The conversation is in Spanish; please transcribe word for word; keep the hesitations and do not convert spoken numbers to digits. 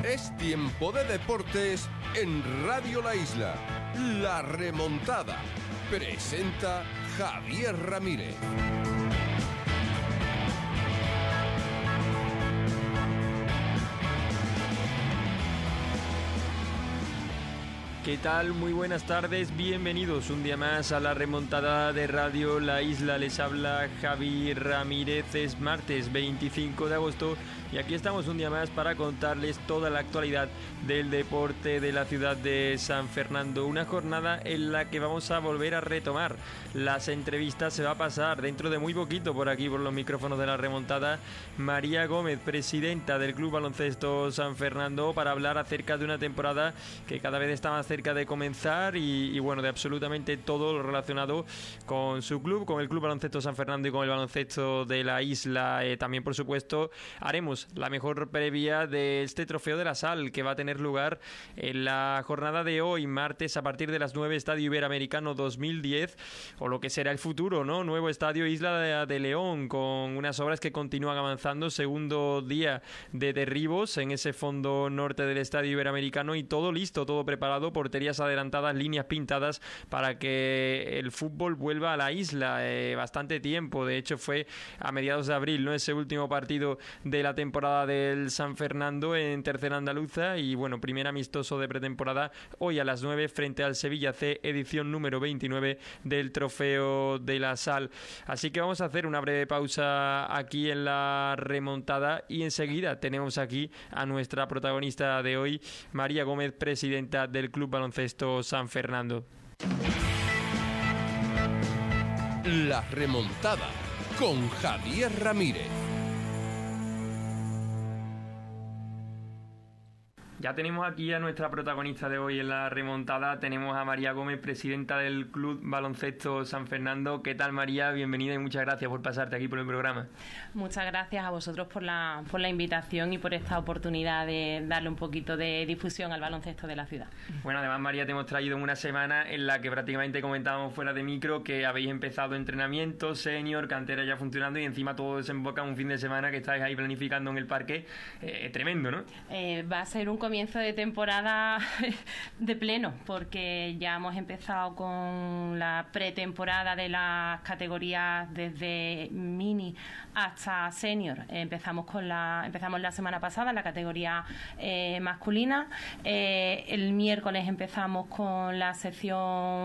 Es tiempo de deportes en Radio La Isla. La Remontada. Presenta Javier Ramírez. ¿Qué tal? Muy buenas tardes, bienvenidos un día más a la remontada de Radio La Isla. Les habla Javi Ramírez. Es martes veinticinco de agosto y aquí estamos un día más para contarles toda la actualidad del deporte de la ciudad de San Fernando. Una jornada en la que vamos a volver a retomar las entrevistas. Se va a pasar dentro de muy poquito por aquí, por los micrófonos de la remontada, María Gómez, presidenta del Club Baloncesto San Fernando, para hablar acerca de una temporada que cada vez está más cerca de comenzar y, y bueno, de absolutamente todo lo relacionado con su club, con el Club Baloncesto San Fernando y con el baloncesto de la isla. Eh, también, por supuesto, haremos la mejor previa de este Trofeo de la Sal que va a tener lugar en la jornada de hoy, martes, a partir de las nueve, Estadio Iberoamericano dos mil diez, o lo que será el futuro, ¿no? Nuevo Estadio Isla de, de León, con unas obras que continúan avanzando. Segundo día de derribos en ese fondo norte del Estadio Iberoamericano y todo listo, todo preparado, porterías adelantadas, líneas pintadas para que el fútbol vuelva a la isla. Eh, bastante tiempo, de hecho fue a mediados de abril, ¿no? Ese último partido de la temporada del San Fernando en tercera andaluza y bueno, primer amistoso de pretemporada hoy a las nueve frente al Sevilla C, edición número veintinueve del Trofeo de la Sal. Así que vamos a hacer una breve pausa aquí en la remontada y enseguida tenemos aquí a nuestra protagonista de hoy, María Gómez, presidenta del Club Baloncesto San Fernando. La Remontada con Javier Ramírez. Ya tenemos aquí a nuestra protagonista de hoy en la remontada. Tenemos a María Gómez, presidenta del Club Baloncesto San Fernando. ¿Qué tal, María? Bienvenida y muchas gracias por pasarte aquí por el programa. Muchas gracias a vosotros por la, por la invitación y por esta oportunidad de darle un poquito de difusión al baloncesto de la ciudad. Bueno, además, María, te hemos traído en una semana en la que prácticamente comentábamos fuera de micro que habéis empezado entrenamiento, senior, cantera ya funcionando y encima todo desemboca en un fin de semana que estáis ahí planificando en el parque. Eh, tremendo, ¿no? Eh, va a ser un comienzo de temporada de pleno, porque ya hemos empezado con la pretemporada de las categorías desde mini hasta senior. Empezamos con la empezamos la semana pasada en la categoría eh, masculina. Eh, el miércoles empezamos con la sección